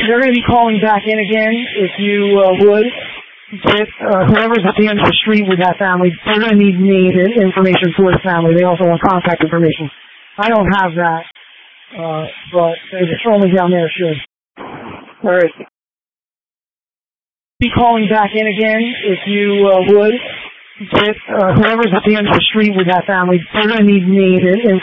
They're going to be calling back in again. If you would, get whoever's at the end of the street with that family, they're going to need information for the family. They also want contact information. I don't have that, but the patrolman down there should. All right. Be calling back in again. If you would, get whoever's at the end of the street with that family, they're going to need information.